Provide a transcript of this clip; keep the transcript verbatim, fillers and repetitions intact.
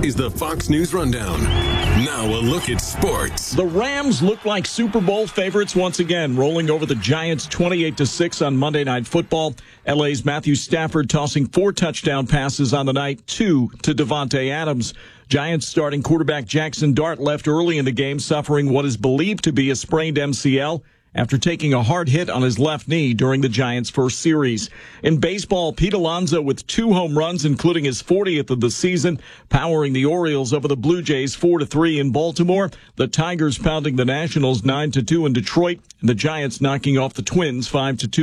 is the Fox News Rundown. Now a look at sports. The Rams look like Super Bowl favorites once again, rolling over the Giants twenty-eight to six on Monday Night Football. L A's Matthew Stafford tossing four touchdown passes on the night, two to Davante Adams. Giants starting quarterback Jackson Dart left early in the game, suffering what is believed to be a sprained M C L after taking a hard hit on his left knee during the Giants' first series. In baseball, Pete Alonso with two home runs, including his fortieth of the season, powering the Orioles over the Blue Jays four to three in Baltimore. The Tigers pounding the Nationals nine to two in Detroit, and the Giants knocking off the Twins five to two.